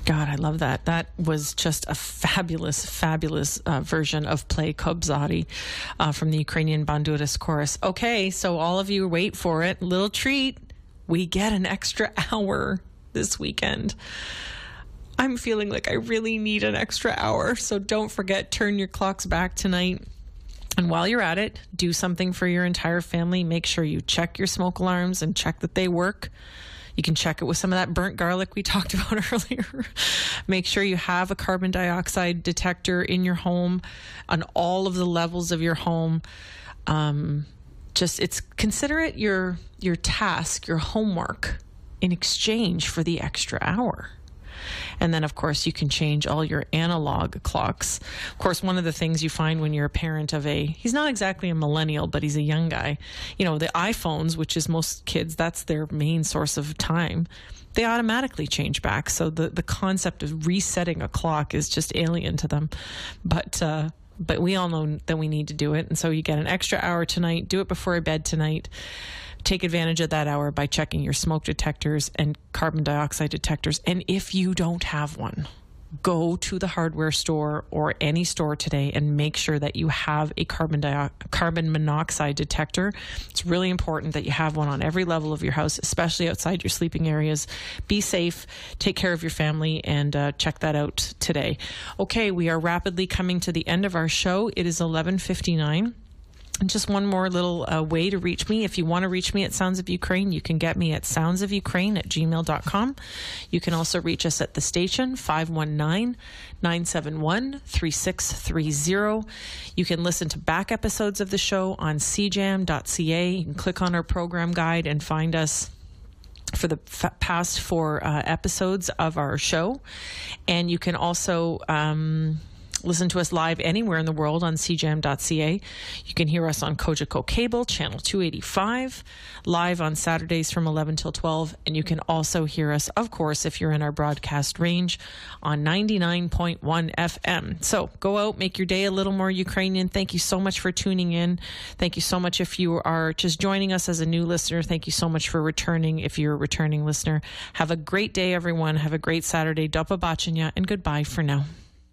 God, I love that. That was just a fabulous, fabulous version of Play Kobzari from the Ukrainian Banduras chorus. Okay, so all of you wait for it. Little treat. We get an extra hour this weekend. I'm feeling like I really need an extra hour. So don't forget, turn your clocks back tonight. And while you're at it, do something for your entire family. Make sure you check your smoke alarms and check that they work. You can check it with some of that burnt garlic we talked about earlier. Make sure you have a carbon dioxide detector in your home on all of the levels of your home. Consider it your task, your homework in exchange for the extra hour. And then, of course, you can change all your analog clocks. Of course, one of the things you find when you're a parent of he's not exactly a millennial, but he's a young guy. You know, the iPhones, which is most kids, that's their main source of time. They automatically change back. So the concept of resetting a clock is just alien to them. But we all know that we need to do it. And so you get an extra hour tonight. Do it before bed tonight. Take advantage of that hour by checking your smoke detectors and carbon dioxide detectors. And if you don't have one, go to the hardware store or any store today and make sure that you have a carbon monoxide detector. It's really important that you have one on every level of your house, especially outside your sleeping areas. Be safe, take care of your family, and check that out today. Okay, we are rapidly coming to the end of our show. It is 11:59. And just one more little way to reach me. If you want to reach me at Sounds of Ukraine, you can get me at soundsofukraine@gmail.com. You can also reach us at the station, 519-971-3630. You can listen to back episodes of the show on cjam.ca. You can click on our program guide and find us for the past 4 episodes of our show. And you can also listen to us live anywhere in the world on cjam.ca. You can hear us on Cogeco Cable, channel 285, live on Saturdays from 11 till 12. And you can also hear us, of course, if you're in our broadcast range, on 99.1 FM. So go out, make your day a little more Ukrainian. Thank you so much for tuning in. Thank you so much if you are just joining us as a new listener. Thank you so much for returning if you're a returning listener. Have a great day, everyone. Have a great Saturday. Do pobачення, and goodbye for now.